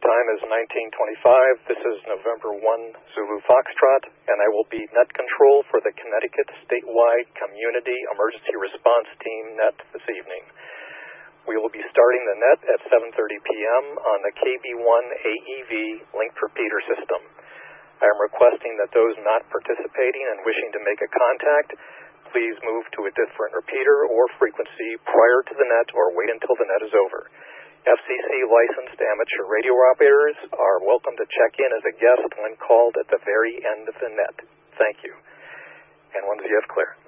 time is 1925. This is November 1 Zulu Foxtrot, and I will be net control for the Connecticut Statewide Community Emergency Response Team net this evening. We will be starting the net at 7:30 p.m. on the KB1 AEV linked repeater system. I am requesting that those not participating and wishing to make a contact, please move to a different repeater or frequency prior to the net or wait until the net is over. FCC licensed amateur radio operators are welcome to check in as a guest when called at the very end of the net. Thank you. And 1ZF clear.